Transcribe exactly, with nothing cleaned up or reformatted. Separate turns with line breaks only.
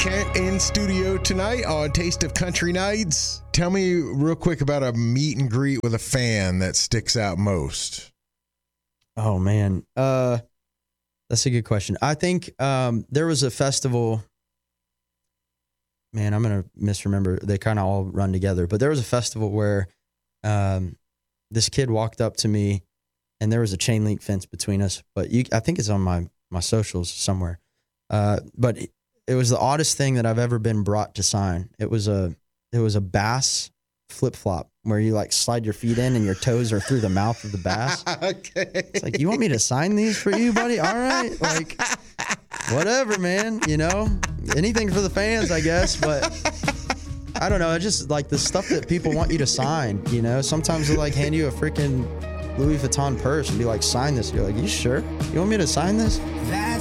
Kent in studio tonight on Taste of Country Nights. Tell me real quick about a meet and greet with a fan that sticks out most.
Oh, man. Uh, that's a good question. I think um, there was a festival. Man, I'm going to misremember. They kind of all run together. But there was a festival where um, this kid walked up to me, and there was a chain link fence between us. But you, I think it's on my, my socials somewhere. Uh, but it, it was the oddest thing that I've ever been brought to sign. It was a it was a bass flip flop where you like slide your feet in and your toes are through the mouth of the bass.
Okay.
It's like, you want me to sign these for you, buddy? All right. Like, whatever, man. You know, anything for the fans, I guess. But I don't know. It's just like the stuff that people want you to sign, you know. Sometimes they'll like hand you a freaking Louis Vuitton purse and be like, sign this. You're like, you sure? You want me to sign this?
That